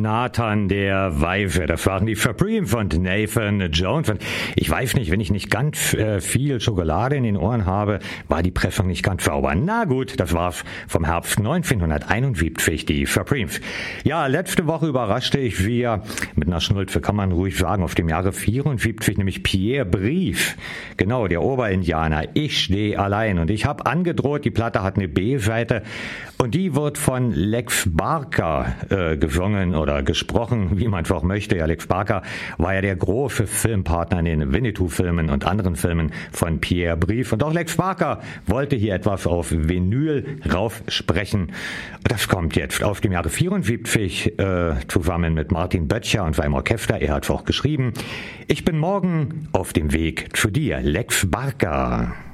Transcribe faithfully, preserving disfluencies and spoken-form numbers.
Nathan der Weife. Das waren die Supreme von Nathan Jones. Und ich weiß nicht, wenn ich nicht ganz äh, viel Schokolade in den Ohren habe, war die Pressung nicht ganz sauber. Na gut, das war's vom Herbst neunzehnhunderteinundsiebzig, die Supremes. Ja, letzte Woche überraschte ich wir, mit einer Schnulze kann man ruhig sagen, auf dem Jahre vierundsiebzig, nämlich Pierre Brief. Genau, der Oberindianer. Ich stehe allein. Und ich habe angedroht, die Platte hat eine B-Seite und die wird von Lex Barker äh, gesungen oder gesprochen, wie man es auch möchte. Ja, Lex Barker war ja der große Filmpartner in den Winnetou-Filmen und anderen Filmen von Pierre Brief. Und auch Lex Barker wollte hier etwas auf Vinyl raufsprechen. Das kommt jetzt auf dem Jahre vierundsiebzig äh, zusammen mit Martin Böttcher und seinem Orchester. Er hat es auch geschrieben. Ich bin morgen auf dem Weg zu dir, Lex Barker.